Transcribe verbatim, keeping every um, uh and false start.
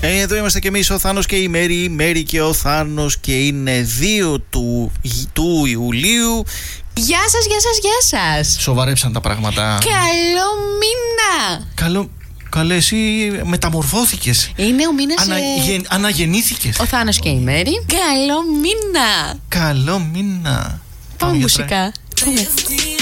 Ε, εδώ είμαστε και εμείς, ο Θάνος και η Μέρη, η Μέρη και ο Θάνος, και είναι δύο του, του Ιουλίου. Γεια σας, γεια σας, γεια σας. Σοβαρέψαν τα πράγματα. Καλό μήνα. Καλό. Καλέ, εσύ μεταμορφώθηκες. Είναι ο μήνας. Ανα, ε... γε, αναγεννήθηκες. Ο Θάνος και η Μέρη. Καλό μήνα. Καλό μήνα. Πάμε μουσικά.